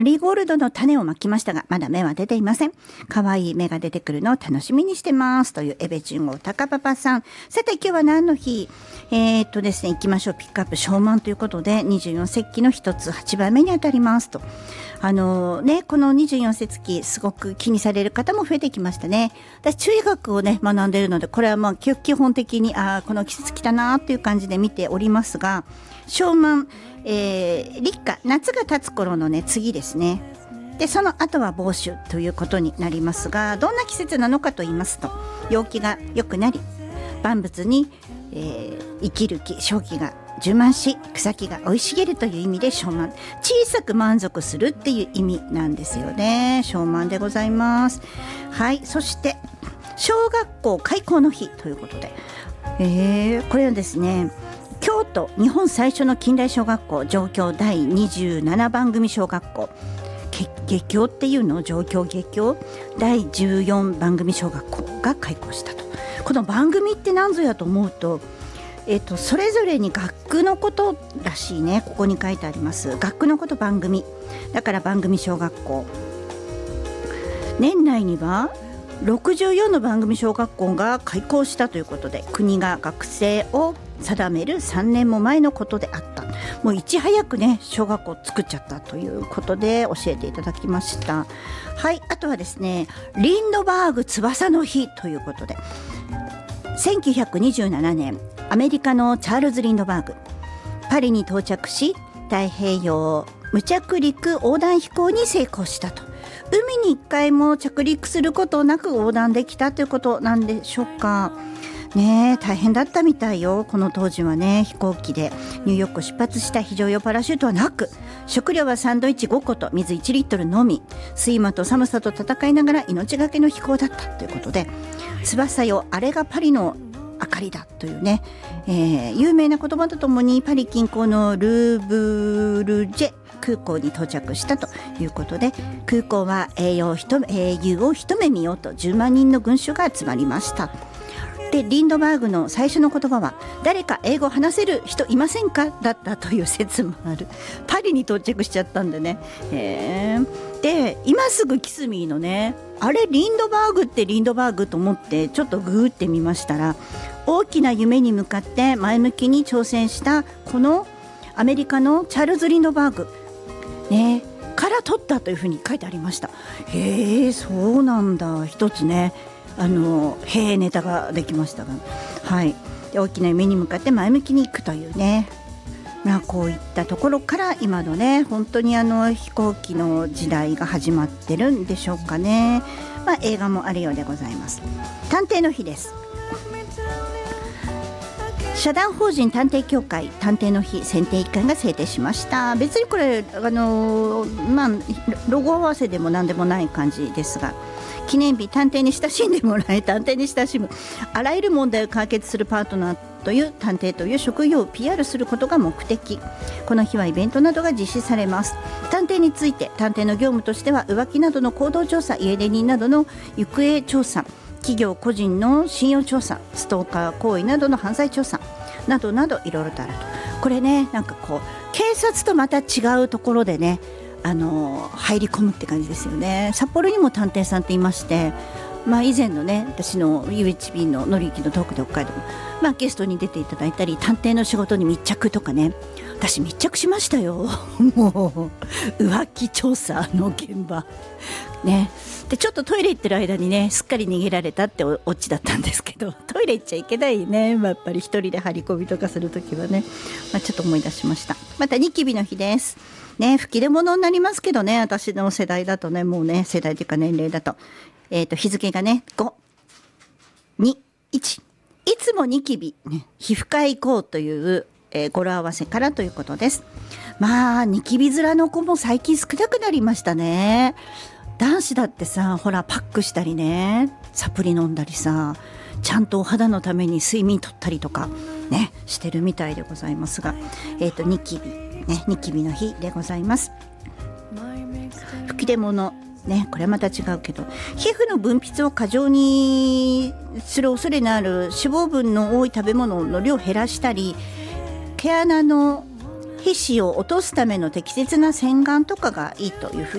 リーゴールドの種をまきましたが、まだ芽は出ていません。可愛い芽が出てくるのを楽しみにしてます。というエベチュンゴ高パパさん。さて今日は何の日？ですね、行きましょう。ピックアップ小満ということで、24節気の一つ8番目にあたりますと。この24節気、すごく気にされる方も増えてきましたね。私、中医学をね、学んでいるので、これはまあ基本的に、この季節来たなっていう感じで見ておりますが、小満、立夏、夏が経つ頃のね、次ですね。で、その後は芒種ということになりますが、どんな季節なのかと言いますと、陽気が良くなり、万物に、生きる木、生気が充満し、草木が生い茂るという意味で小満、小さく満足するっていう意味なんですよね。小満でございます。はい、そして小学校開校の日ということで、これはですね、京都日本最初の近代小学校、上京第27番組小学校、下京っていうの、上京下京第14番組小学校が開校したと。この番組って何ぞやと思うと、それぞれに学区のことらしいね。ここに書いてあります。学区のこと番組だから番組小学校。年内には64の番組小学校が開校したということで、国が学生を定める3年も前のことであった。もういち早くね、小学校作っちゃったということで教えていただきました。はい、あとはですね、リンドバーグ翼の日ということで、1927年アメリカのチャールズ・リンドバーグ、パリに到着し、太平洋無着陸横断飛行に成功したと。海に一回も着陸することなく横断できたということなんでしょうかね。大変だったみたいよ。この当時はね、飛行機でニューヨークを出発した非常用パラシュートはなく、食料はサンドイッチ5個と水1リットルのみ、睡魔と寒さと戦いながら命がけの飛行だったということで、翼よあれがパリの明かりだというね、有名な言葉とともにパリ近郊のルーブルジェ空港に到着したということで、空港は英雄を一目見ようと10万人の群衆が集まりました。で、リンドバーグの最初の言葉は、誰か英語話せる人いませんかだったという説もある。パリに到着しちゃったんでね。で、今すぐキスミーのね、あれリンドバーグってリンドバーグと思ってちょっとグーってみましたら、大きな夢に向かって前向きに挑戦したこのアメリカのチャールズ・リンドバーグ、ね、から取ったというふうに書いてありました。そうなんだ。一つね、ネタができましたが、はい、で大きな夢に向かって前向きにいくというね、こういったところから今のね、本当に飛行機の時代が始まってるんでしょうかね。映画もあるようでございます。探偵の日です。社団法人探偵協会探偵の日選定1回が制定しました。別にこれロゴ合わせでも何でもない感じですが、記念日、探偵に親しんでもらい、探偵に親しむあらゆる問題を解決するパートナーという探偵という職業を PR することが目的。この日はイベントなどが実施されます。探偵について、探偵の業務としては浮気などの行動調査、家出人などの行方調査、企業個人の信用調査、ストーカー行為などの犯罪調査などなどいろいろとあると。これね、警察とまた違うところでね、入り込むって感じですよね。札幌にも探偵さんっていまして、以前のね、私の UHB ののりゆきのトークで北海道も、ゲストに出ていただいたり、探偵の仕事に密着とかね、私密着しましたよ。もう浮気調査の現場ね。でちょっとトイレ行ってる間にね、すっかり逃げられたってオチだったんですけど、トイレ行っちゃいけないね、やっぱり一人で張り込みとかするときはね、ちょっと思い出しました。またニキビの日ですね。吹き出物になりますけどね、私の世代だとね、もうね、世代というか年齢だと、日付がね、5、2、1、いつもニキビ、ね、皮膚科へ行こうという、語呂合わせからということです。ニキビ面の子も最近少なくなりましたね。男子だってさ、ほらパックしたりね、サプリ飲んだりさ、ちゃんとお肌のために睡眠とったりとかね、してるみたいでございますが、ニキビの日でございます。吹き出物ね、これはまた違うけど、皮膚の分泌を過剰にする恐れのある脂肪分の多い食べ物の量を減らしたり、毛穴の皮脂を落とすための適切な洗顔とかがいいというふう